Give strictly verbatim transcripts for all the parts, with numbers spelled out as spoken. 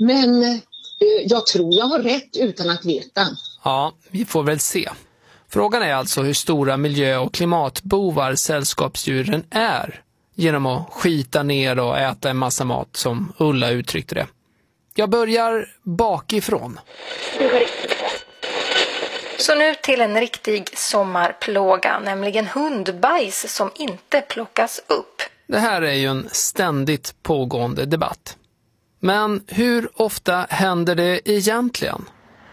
Men eh, jag tror jag har rätt utan att veta. Ja, vi får väl se. Frågan är alltså hur stora miljö- och klimatbovar sällskapsdjuren är genom att skita ner och äta en massa mat, som Ulla uttryckte det. Jag börjar bakifrån. Så nu till en riktig sommarplåga, nämligen hundbajs som inte plockas upp. Det här är ju en ständigt pågående debatt. Men hur ofta händer det egentligen?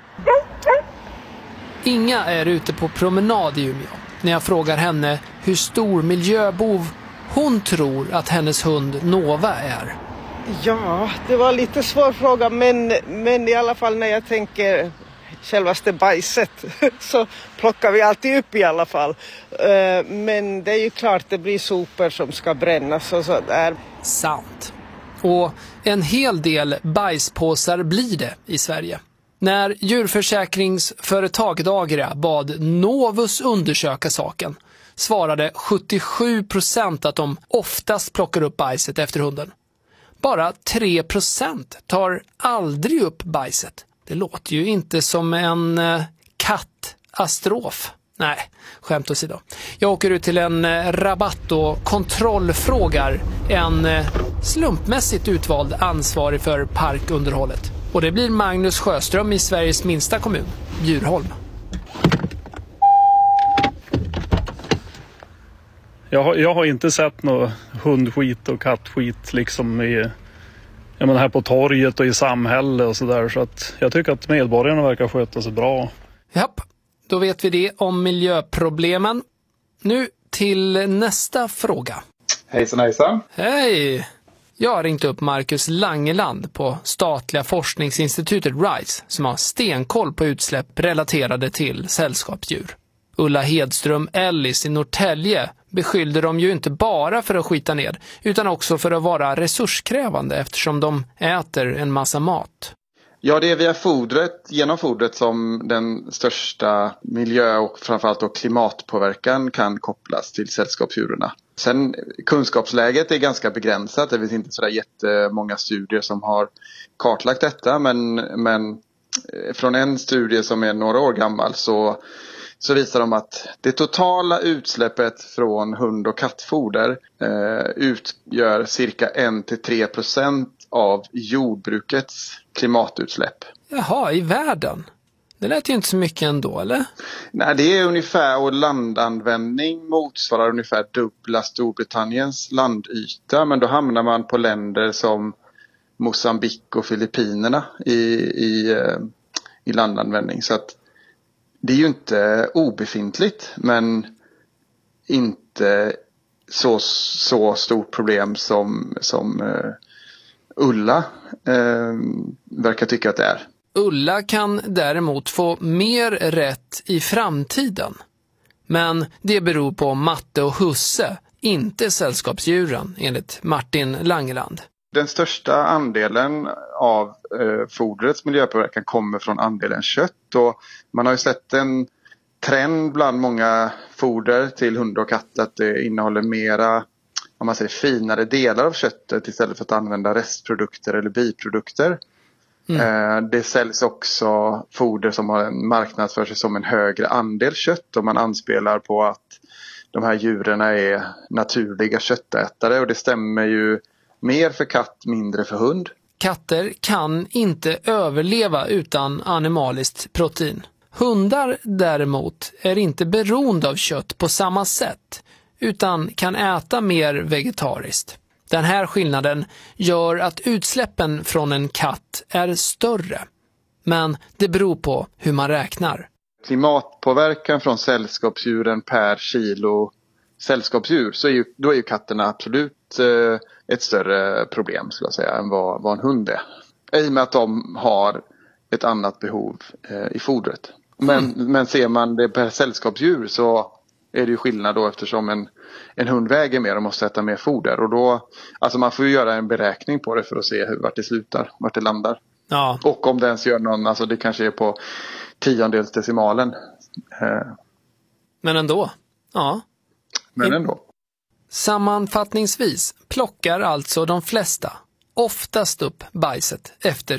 Inga är ute på promenad i Umeå när jag frågar henne hur stor miljöbov hon tror att hennes hund Nova är. Ja, det var lite svår fråga, men, men i alla fall när jag tänker självaste bajset så plockar vi alltid upp i alla fall. Men det är ju klart, det blir sopor som ska brännas och så där. Sant. Och en hel del bajspåsar blir det i Sverige. När djurförsäkringsföretaget Agria bad Novus undersöka saken svarade sjuttiosju procent att de oftast plockar upp bajset efter hunden. Bara tre procent tar aldrig upp bajset. Det låter ju inte som en eh, kattastrof. Nej, skämt åsido. Jag åker ut till en eh, rabatt och kontrollfrågar en eh, slumpmässigt utvald ansvarig för parkunderhållet. Och det blir Magnus Sjöström i Sveriges minsta kommun, Bjurholm. Jag har, jag har inte sett något hundskit och kattskit liksom i, jag menar, här på torget och i samhället och sådär. Så att jag tycker att medborgarna verkar sköta sig bra. Japp, då vet vi det om miljöproblemen. Nu till nästa fråga. Hejsan, hejsan. Hej! Jag har ringt upp Marcus Langeland på statliga forskningsinstitutet RISE som har stenkoll på utsläpp relaterade till sällskapsdjur. Ulla Hedström Ellis i Norrtälje beskyllde dem ju inte bara för att skita ner utan också för att vara resurskrävande eftersom de äter en massa mat. Ja, det är via fodret, genom fodret som den största miljö- och framförallt då klimatpåverkan kan kopplas till sällskapsdjuren. Sen kunskapsläget är ganska begränsat. Det finns inte sådär jättemånga studier som har kartlagt detta. Men, men från en studie som är några år gammal så, så visar de att det totala utsläppet från hund- och kattfoder eh, utgör cirka en till tre procent av jordbrukets klimatutsläpp. Jaha, i världen? Det lät ju inte så mycket ändå, eller? Nej, det är ungefär, och landanvändning motsvarar ungefär dubbla Storbritanniens landyta. Men då hamnar man på länder som Mosambik och Filippinerna i, i, i landanvändning. Så att det är ju inte obefintligt, men inte så, så stort problem som, som uh, Ulla uh, verkar tycka att det är. Ulla kan däremot få mer rätt i framtiden. Men det beror på Matte och Husse, inte sällskapsdjuren, enligt Martin Langeland. Den största andelen av eh, fodrets miljöpåverkan kommer från andelen kött. Och man har ju sett en trend bland många foder till hund och katt att det innehåller mera, om man säger, finare delar av köttet istället för att använda restprodukter eller biprodukter. Mm. Det säljs också foder som har en marknadsför sig som en högre andel kött, och man anspelar på att de här djuren är naturliga köttätare, och det stämmer ju mer för katt, mindre för hund. Katter kan inte överleva utan animaliskt protein. Hundar däremot är inte beroende av kött på samma sätt utan kan äta mer vegetariskt. Den här skillnaden gör att utsläppen från en katt är större. Men det beror på hur man räknar. Klimatpåverkan från sällskapsdjuren per kilo sällskapsdjur, så är ju, då är ju katterna absolut eh, ett större problem, skulle jag säga, än vad, vad en hund är. I och med att de har ett annat behov eh, i fodret. Men, mm. men ser man det per sällskapsdjur så är det ju skillnad då, eftersom en, en hund väger mer och måste äta mer foder. Och då, alltså man får ju göra en beräkning på det för att se hur, vart det slutar, vart det landar. Ja. Och om det ens gör någon, alltså det kanske är på tiondels decimalen. Eh. Men ändå, ja. Men ändå. Sammanfattningsvis plockar alltså de flesta oftast upp bajset efter